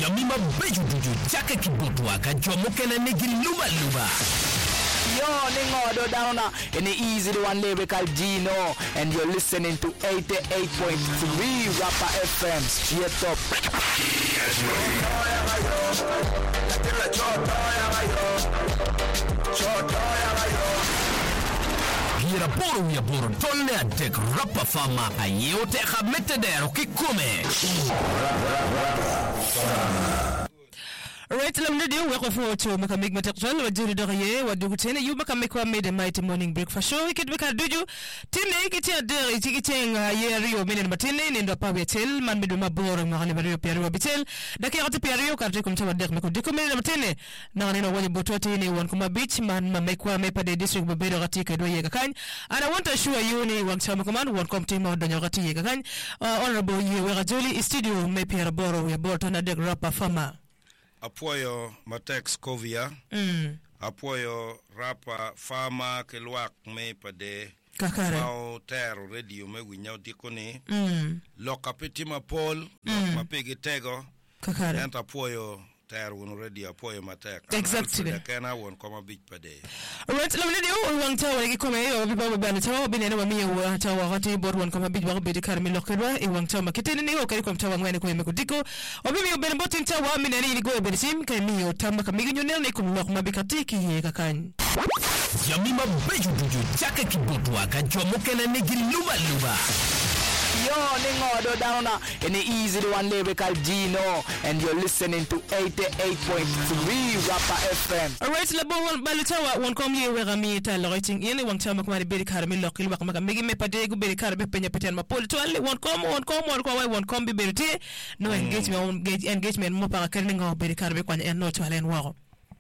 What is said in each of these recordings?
Jamima bejujuju chake kibutwa kajomo kene nigi luba. Yo, Ningo down in the easy the one lyrical Gino, and you're listening to 88.3 Rapper FM. Straight up. Gira boro tolle adek Rapper Fama ayote khamete dero kikume. Right, let me do welcome forward to Makamik Matakral, what do you what do you tell you? Makamik made a mighty morning breakfast show. We can do you. Tine, get your dairy, ticketing, Rio, Min Martin, in the Paviatil, Man Miduma Bor, Mahanabario Pierre Bitel, the Kayata Pierre, Cartecum to Dek Macodicum Martine. Now I know what you bought one Kuma Beach, Man Mamekwa Mepa, the district of Bedoratica, Doyagakan. And I want to assure you, one Sama Command, one come team out Donyorati Yagakan, Honorable Yuerajoli, Studio, Maypier Boro, we bought on a deck Rapper Fama. Apoyo Matex Kovia, apoyo Rapper Fama Kelwak me pade Mau Ter Radio me winyaw dikoni Lokapitima Paul Mapigi Tego and apoyo Ter won radio apoyo Matex. Exactly. Kena won koma big pade. Alright, let me do one tower like come here biba banata binene wa miyo tawa hati board one koma big bidi karmi lokelwa e wang tawa kitene ni okari kom tawa ngwane ko yemeko diko obi miyo ben botin tawa minene ni go ben sim kai miyo tamba kamigi nyonel ne kum lok mabikatiki ye kakan Jamima bejujuju chake kibutwa kajomo kene nigi luba. Yo, Ningo down in the easy the one lyrical Gino, and you're listening to 88.3 Rapper FM. Alright, labo one balutawa one come here where me tell writing in one time kumari beri karmi lokil wak makamigi me pade go beri karbe penya peten mapol to one come be beri no engagement mo para kerningo beri karbe kwa no to alen wako.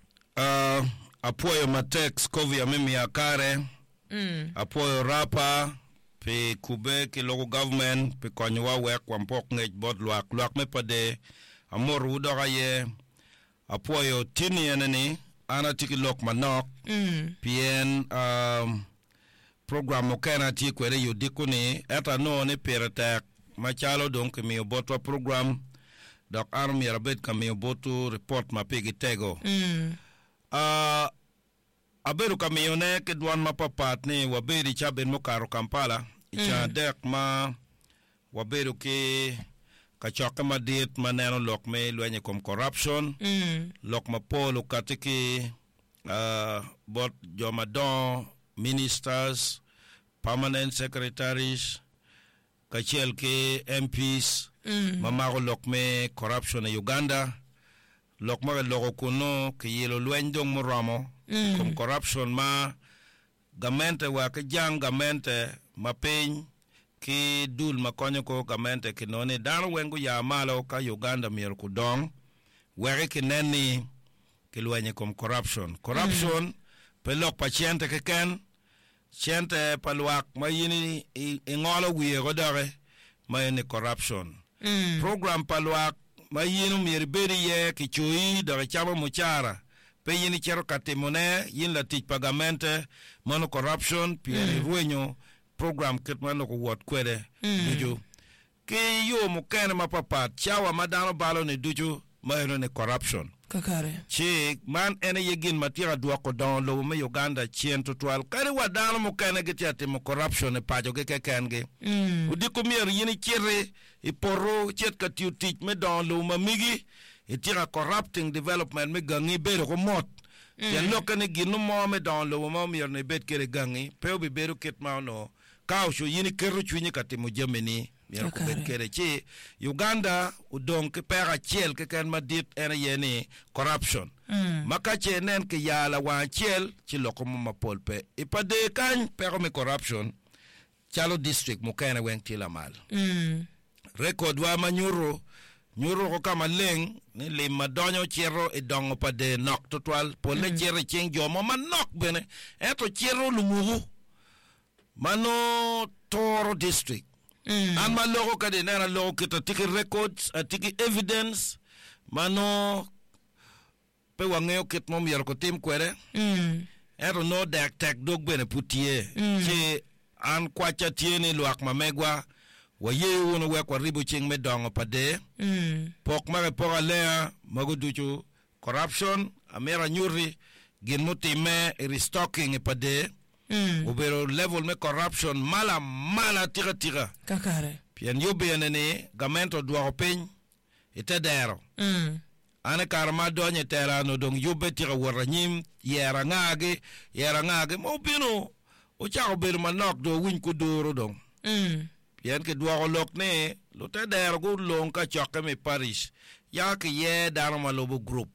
Apoyo Matex Kovia mimi akare. Apoyo Rapper pe kube ke local government pe konywa wek wampok ngej bod luak me pade amor udoga ye apoyo tini eneni ana tiki lok manok pien program okena ti kwere yudikuni eta no ne peretek machalo donc mi botwa program dok army rabet kami botu report mapigi tego aberu kamione ke dwan mapapat ni waberi chaben mokaro Kampala icha dek ma waberu ke kachoka madit maneno lok me lwenye kom corruption lok ma polo katiki bot jomadon ministers permanent secretaries kachel ke MPs mamago lok me corruption e Uganda lok ma logo kuno ke yelo lwendong moramo kom corruption ma gamente wa ke jang gamente mapeny ki dul makonyo ko gamente ki noni dano wengu ya malo ka Uganda mier kudong wege ki neni ki lwenye kom corruption pelok pa chiente ke ken chiente paluak ma yini ingolo wiye godare ma yini corruption program paluak ma yini mier beri ye ki chui dare chama muchara pe yini chero katimone yin la tich pagamente mono corruption pieri ruenyo program kitmano ko wot kwede duju ke yo mukene mapapat chawa madano balo ne duju mayro ne corruption kakare chi man ene yegin matira duako don lo me Uganda chien total kare wadano mukene getiate mo corruption ne pajo ke kenge udiko mier yini chire iporo chet katiu tich me don lo mamigi itira corrupting development me gangi bero ko mot yan lokane ginu mo me don lo mo mier ne bet kere gangi pe be bero ket ma no kausho yini keru chwinyi katimu Germany mier ko bet kere chi Uganda udong ke pera chiel ke kan madit ene yeni corruption makache nen ke yala wa chiel chi lokomo mapolpe ipade kan pero me corruption chalo district mukene wen tila mal record wa manyuro nyuro ko kama leng ni le madonyo chero e dongo pade nok total pole chere cheng jomo manok bene eto chero lumuru mano Toro district an ma logo kade nana logo kita tiki records tiki evidence mano pe wangeo kit mom yer ko tim kwere eto no dak tak dog bene putie che an kwacha tieni luak mamegwa wa ye wono we ko ribu ching me dongo pade pok mare poka lea maguduchu corruption amera nyuri gin mutime restocking pade ubero level me corruption mala tira kakare pian yobe ne gamento duaro peny itedero ane karma donye tera no dong yobe tira waranyim yera ngage mo bino o chao ber manok do win ku duro dong pian ke duaro lok ne lo tedero go long ka choke me parish ya ke ye daro malobo group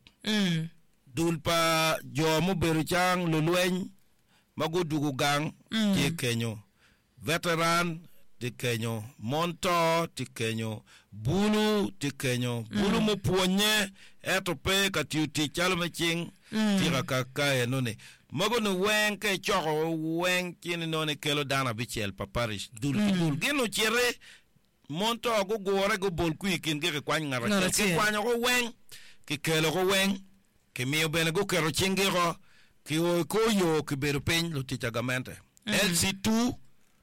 dulpa jomo beru chang lulwen magudugu gang ti kenyo veteran ti kenyo monto ti kenyo bulu ti kenyo bulu mo puonye eto pe ka ti chalo me ching ti ka enone mago no wen ke choko wen kini none kelo dana bichel paparish dul geno chere monto go gore go bol ku ikin ke kwany ngara ke kwany go wen ke kelo go wen ke mio bene go kero chingiro ki ko yo ki beru pen lo tichagamente LC2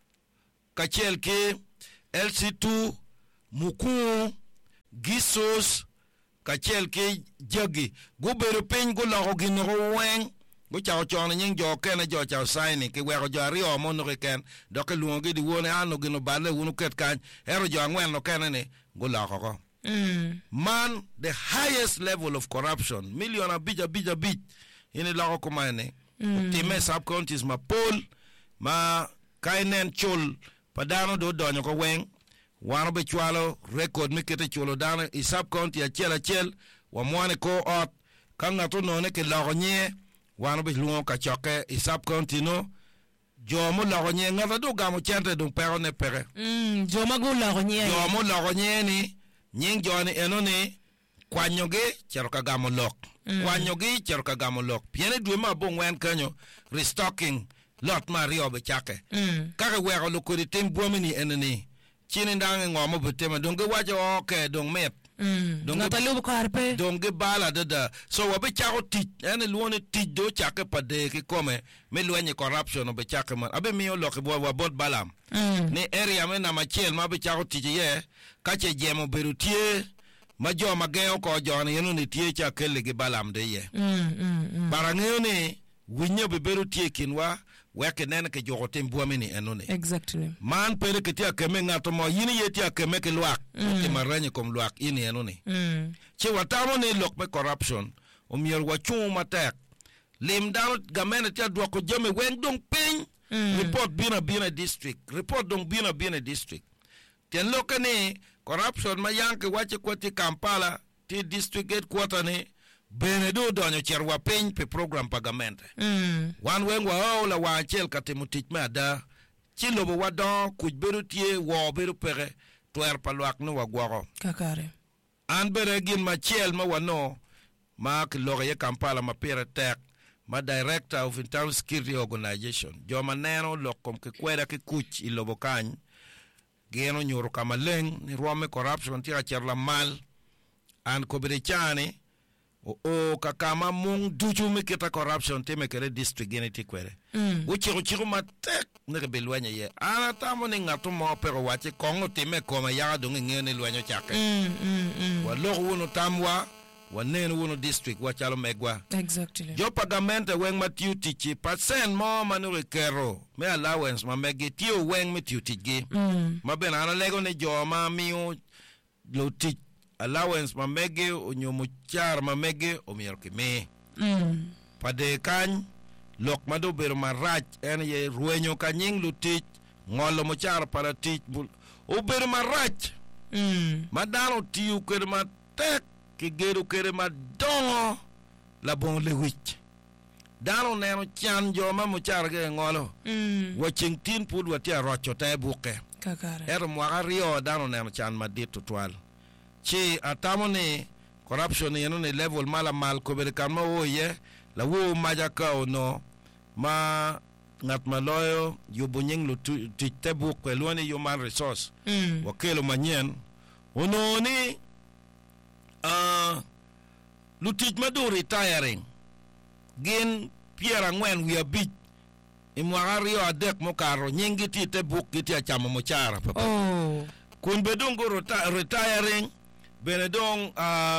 kachel ke LC2 muku gisos kachel ke jagi go beru pen go la go gino wen go chao chon nyin jo ken jo chao sign ke we go jari o mo no ken do ke luongi di woni anu gino bale unu ket kan ero jo angwen no ken ne go la go man the highest level of corruption million abija bit ini lago kumane time sub counties ma pol ma kainen chul padano do donyo ko wen wano be chwalo record mi kete chulo dana i sub county achel wa mwane ko ot kanga to none ke lago nye wano be luo ka choke i sub county no jomo lago nye ngata do gamo chente do pero ne pere joma go lago nye jomo lago nye ni nying joni enone kwanyoge chero kagamo lok kwanyoge chero kagamo lok piene dwe ma bon wen kanyo restocking lot ma rio be chake kaka wero lokori tem bomini enene chini ndange ngomo betema donge wajo okay dong met ngata lubu karpe donge bala dada so wabe chako tit ene luone tit do chake pade ke kome me luenye corruption be chake man abe miyo loke wa bot balam ni area me na machel ma be chako tit ye kache jemo berutie majo mageo ko joni yenu ni tie cha kele ge balam de ye barangeo ni winyo be berutie kinwa weke nene ke jogote mbuamini enone exactly man pere ke tia keme ngato mo yini ye tia keme ke luak ke maranye kom luak ini enone che watamo ne lok be corruption o mier wachu matek lim down gamene tia dwa ko jome wen dong ping report bina district ten lokane corruption ma yanke wache kwati Kampala ti district headquarter ne benedo donyo cherwa peny pe program pagamente wan wengwa ola wa chel katemutik mada chilobo wadon kujberu tie wo beru pere twer palwak no wagwaro kakare an bere gin ma chel ma wano ma kloge Kampala ma pere tek ma director of internal security organization joma neno lokom ke kwera ke kuch ilobo kany geno nyoro kamaleng ni rome corruption tira cherla mal an kobere chane o kakama mung duju me keta corruption te me kere district geneti kwere uchiru matek ne ke belwanya ye ana tamo ne ngatu mo pero wache kongo te me koma ya do ngene lwanyo chake wa lo wono tamwa wa nene wono district wa chalo megwa exactly jo pagamente weng matiu tichi percent mo manure kero me allowance ma megeti weng me tiu tigi ma bena ana lego ne jo ma miu lo tich allowance ma mege o nyomo char ma mege o mier ke me pade kan lok mado ber marach en ye ruenyo kanying lutik ngolo mo char para tich bul o ber marach madano tiu ker ma tek ke geru ker ma dongo la bon le wich dano neno chan jo ma mo char ge ngolo watching tin pud watia rocho te buke kakare er mo ario dano neno chan ma dit total chi atamone corruption yeno ne level mala mal ko be kan ma woye la wo majaka ono ma ngat maloyo yubunyeng lu tebu ko lone human resource wakelo manyen ono ni lu tij madu retiring gen piera ngwen wi abit imwagario adek mo karo nyingi ti tebu kiti achamo mo chara papa kun bedong go retiring benedong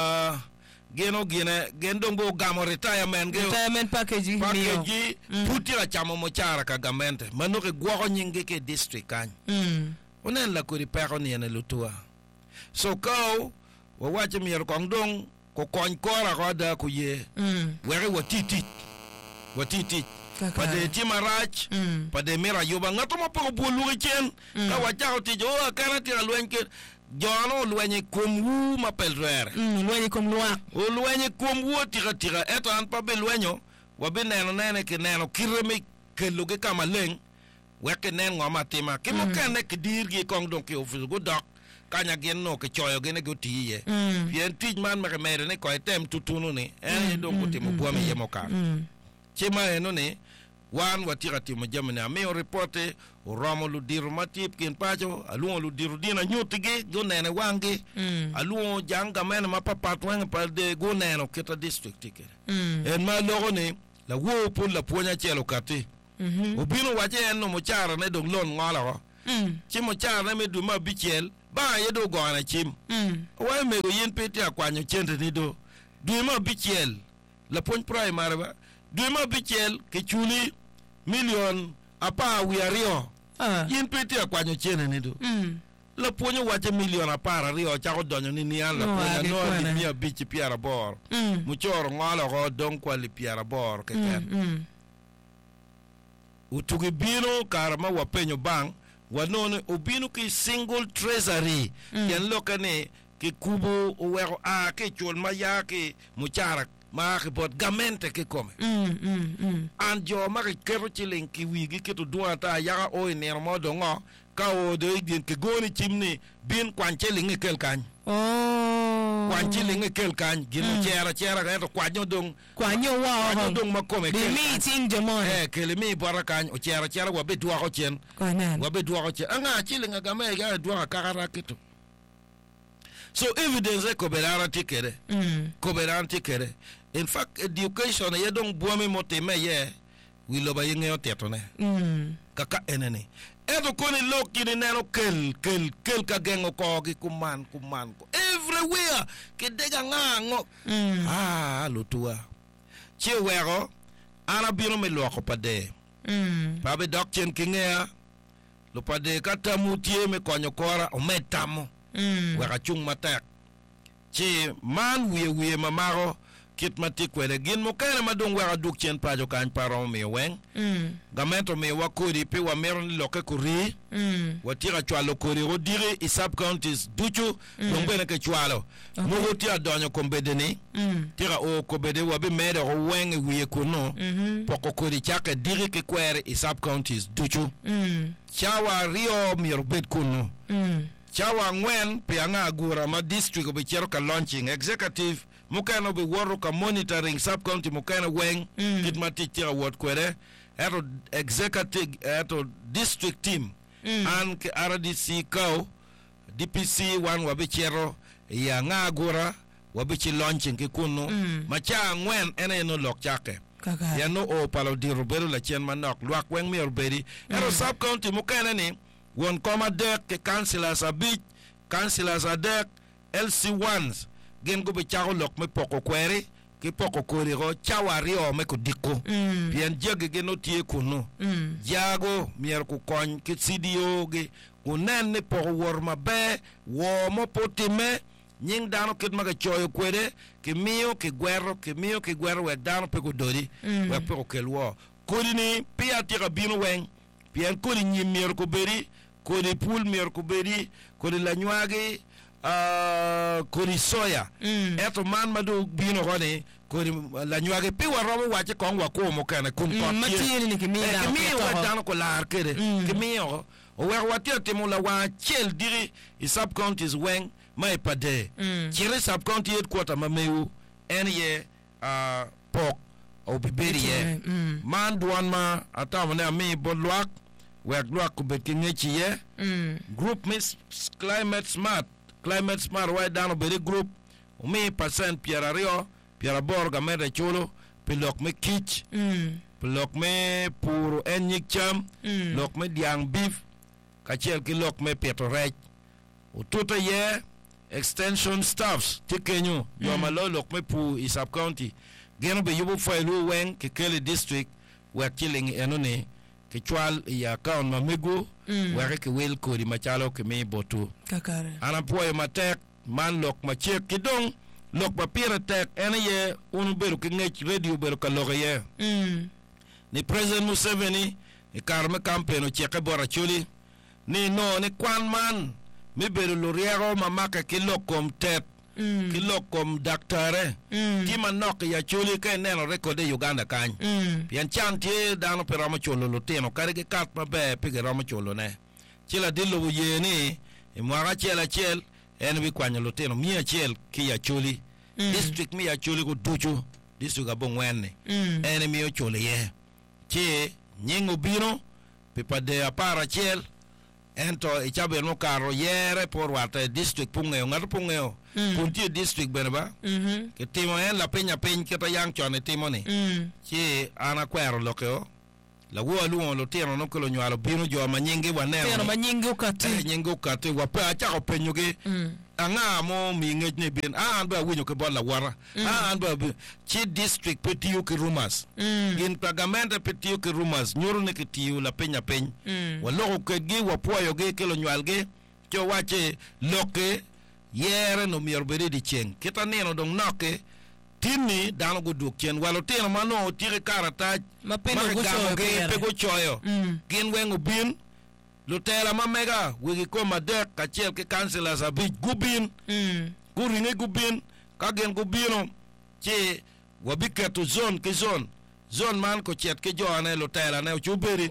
gendong go gamo retirement package puti la chamo mo chara ka gamente manu ke gwo nyinge ke district kan onen la kuri pero ni na lutua so ko wa wache mi kong dong ko kon kora ko da ku ye were watiti pade timarach pade mira yoba ngato mo po bulu chen ka wacha ti jo kana ti alwenke Jono luenye kumwu mapelrere. Luenye kumlua. O luenye kumwu tira. Eto anpa be luenyo. Wabi nene ke neno kiremi ke luge kama leng. Weke nengo matima. Kimo kene ke dirgi kong donki ofis go dok. Kanya gen no ke choyo gene go tiye. Pien tij man me mere ne ko etem tutunu ni. Ene donko timo buami yemoka. Chima eno ne. Wan watira timo jamene ame o reporte o ramo lu diru matip kin pajo aluo lu diru dina nyutige go nene wange aluo janga mene mapapat wang pa de go nene kita district tike en ma logo ne la wo pul la ponya chelo kati o bino waje en no mo chara ne dong lon ngala ho chimo chara me du ma bichel ba ye do go na chim wa me go yin peti akwanyo chente ni do du ma bichel la pon primary ba du ma bichel ke chuli million apa wiario yin peti akwanyo chene ni do la ponyo wache million apa rio cha ko donyo ni ala ponya no ni mia bichi piara bor muchoro ngala go don kwali piara bor ke ken utugi bino karama wapenyo bang wanone obino ki single treasury yen lokane ki kubo owero ke chol maya ke muchara ma ke bot gamente ke come an jo ma ke kero chilen ki wigi ke to duata ya o ne mo do ngo ka o de gen ke goni chimni bin kwancheling kel kan kwancheling kel kan gin chera ga to kwanyo dong wa dong ma come the meeting jamon ke le mi barakan o chera wa be duwa ko chen wa be duwa ko chen anga chiling ga me ga duwa ka kito. So evidence ko berara tikere tikere. In fact education ye don buami moteme ye wi lo ba yenge otetone kaka enene edo koni lokini neno kel ka gengo ko gi kuman ko everywhere ke dega ngango lutua che wero ana biro me loko pade pa be dokchen kingea lo pade kata mutie me konyo kora o metamo wera chung matak che man wiye mamaro kit matik wede gin mo kene madung wera duk chen pajo kan paro me wen gamento me wakuri pe wa meron loke kuri watira chwalo kuri rodire i sub counties duchu dombene ke chwalo mo wotia donyo kombedeni tira o kobede wa be mere o wen wiye kuno poko kuri chake dire ke kwere i sub counties duchu chawa rio mirbet kuno chawa ngwen pe anga agura ma district be chero ka launching executive mukano be woro ka monitoring sub county mukano weng kit matitira wot kwere eto executive eto district team an ke RDC ko DPC wan wa be chero ya nga agura wa be chi launching ke kuno macha ngwen ene no lok chake ya no o palo di robero la chen manok luak weng mi orberi eto sub county mukano ni won koma dek ke councilors abit councilors adek LC1s gen go be chago lok me poko kwere ke poko kore go chawari o me ko dikko bien jege ge no tie kuno jago mier ku kon ke CDO ge unen ne poko worma be wo mo potime nying dano ket maga choyo kwere ke mio ke gwero we dano pe ko dori we pe ko kelwo kodini pia tira bino wen bien kodi nyim mier ko beri kodi pool mier ko beri kodi la nywage kodi soya eto man madu bino gone kodi la nywage pe wa robo wache kon wa ko mo kana kum ko matini ni kimi wa dano ko lar kede kimi o wa watia temo la wa chel diri i sub counties wen mai pade chire sub county headquarter ma meu ene pok o biberi ye man duan ma atamane mi bolwak we gloak ko bekingechi ye group miss climate smart right down obere group umi percent piera rio piera borga mere chulo pilok me kich pilok me puro enyik cham lok me diang beef kachel ki lok me petorech ututa ye extension staffs tikenyo yo malolok me pu i sub county geno be yubu failu wen ke kele district wa killing enone ke chwal ya account mamego wa ke wel ko di machalo ke me botu kakare ana poye matek man lok ma che kidong lok ba pira tek ene ye unu beru ke ngech radio beru ka loye ni president Museveni e karme campaign cheke bora chuli ni no ni kwan man mi beru loriero mamaka kilokom tet kilokom daktare ki manok ya chuli ke neno record Uganda kan pian chanti dano pero ma cholo lo teno kare ke kat ma be pige rama cholo ne chila dillo ye ni e mwara chela chel en bi kwanyo lo teno mia chel ki ya chuli district mi ya chuli ko duchu district abon wenne en mi o chole ye che nyingo bino pipa de apara chel ento e chabe no karo yere por wata district pungeo ngar pungeo punti district benaba ke timo en la peña ke ta yang chone timo ni che ana kwero lokeo la wo lu lo teno no ko lo nyalo bino jo manyingi wanero teno manyingi ukati wa pa cha ko penyo ge anga mo mi ngej ne bin an ba winyo ke bola wara an ba chi district petiu ke rumas in pagamento petiu ke rumas nyoro ne ke tiu la peña wa lo ke gi wa poyo ge ke lo nyal ge cho wache loke yere no mi orbere di chen kita neno dong noke tini dano go duk chen walo teno mano tire karata mapeno go choyo gin wengo bin lutela mamega wigi koma dek kachel ke councilors abij gubin kuringe gubin kagen gubino che wabike to zone ke zone man ko chet ke joane lutela ne chuberi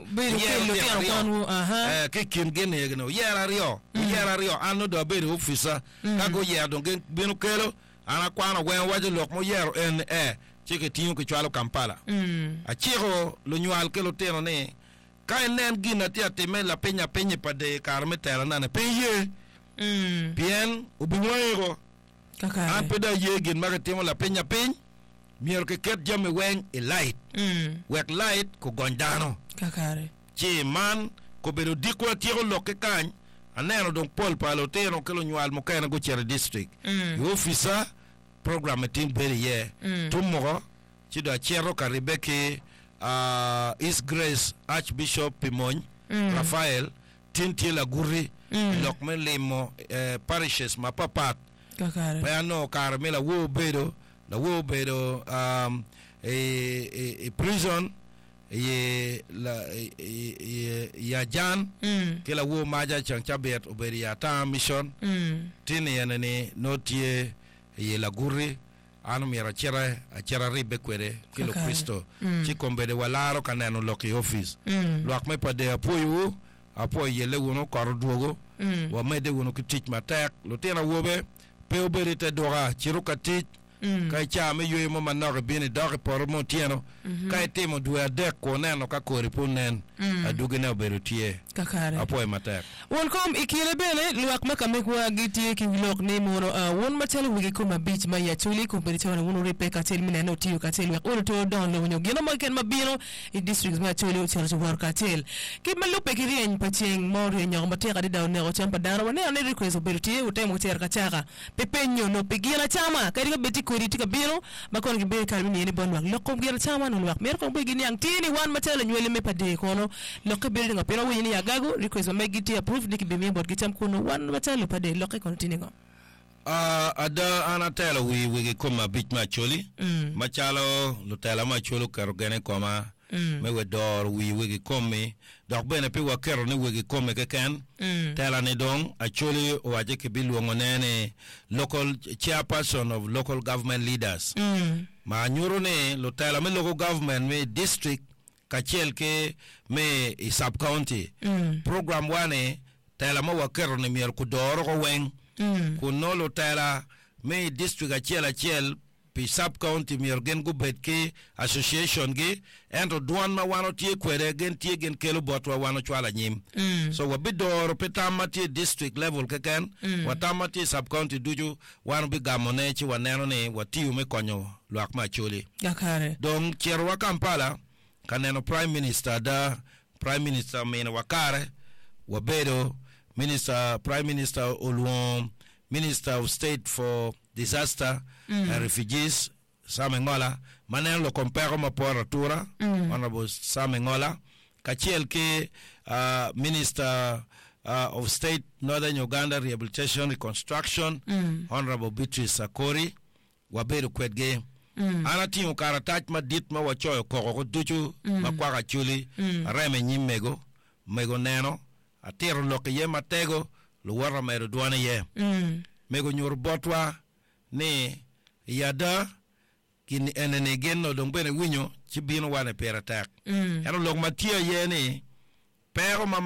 ke kin gene gno yera rio anu do beri officer kago yedo gen bino kelo ana kwana wen waje lok mo yero en chike tinyo ke chwalo Kampala a chiro lo nyual ke lo teno ne kai nen gina ti ateme la peña pa de karme tera nane peye bien ubiwego kakare an peda ye gin ma temo la peña mier ke ket jame wen e light wek light ko gondano kakare chi man ko bedo diko tiro lo ke kan aneno don Paul Palotero ke lo nyual mo kana go chere district officer program tin beri ye tumo ci do chero karibeke His Grace Archbishop Pimon Raphael tinti la guri lokmen lemo parishes ma papat kakare pa no carmela wo bedo prison ye la ya jan ke la wo maja chang chabet oberi ya ta mission tini yanani notie ye la guri anu mira chera ribe kwere kilo Kristo chi kombede walaro kaneno loki office loak me pade apoyo ye le wono karo duogo wa mede wono ki teach matek lo tena wobe pe oberi te dora chiruka teach kai cha me yoy mo manore bini dore por mo tieno kai temo duer dek ko neno ka kori punen adugene oberutie kakare apoy matek won kom ikile bele luak makame kwa gitie ki lok ne mono won matel wigi ko mabich ma ya chuli ko beri tawna wono repe ka tel mineno tiyo ka tel won to don lo nyo gino maken mabino i districts ma chuli o tel war ka tel ki malupe ki rien patien mori nyo mateka di dawn ne o champa dara wone ne request oberutie o temo ter ka chaka pepenyo no pigina chama kadi ka beti ko tika biro makon gibe kalmi ni bon wak lokom gel chama non wak mer ko be gini ang tini wan matela nywele me pade kono lokke be nga pero wini ya gago request me giti approve dik be me bot gitam kono wan matela pade lokke kono tini ngo ada anatela we koma bit ma choli machalo lutela ma cholo karo gene koma me we dor we komme dok bene pe wa kero ne we komme ke kan tela ne dong actually o aje ke bilu ngonene local chairperson of local government leaders ma nyuro ne lutela me local government me district kachel ke me sub county program wane tela ma wa kero ne mier ku dor ko wen ku no lutela me district achel pi sub county mier gen go betke association ge ento duan ma wano tie kwere gen tie gen kelo botwa wano chwala nyim so wabidoro petamati district level keken watamati sub county duju wano bi gamone chi waneno ne watiu me konyo luak ma chuli yakare don cherwa Kampala kaneno prime minister mena wakare wabedo Prime Minister Oluon, Minister of State for Disaster and Refugees, Samengola, Manel lo compare ma poratura, Honorable Samengola, Kachiel ke Minister of State, Northern Uganda Rehabilitation Reconstruction, Honorable Beatrice Sakori, Waberu Kwedge, Anati Ukaratat ma dit ma wachoyo koko duchu, Makwaka Chuli, Reme Nyimego, Mego Neno, Atero Loke Ye Matego, Luwara Meruduane Ye, Mego Nyur Botwa, Ne Yada, Kin Enegen no Dongbene Winyo, Chibino Wane Peratak. Ero Log Matia Ye ne, Pero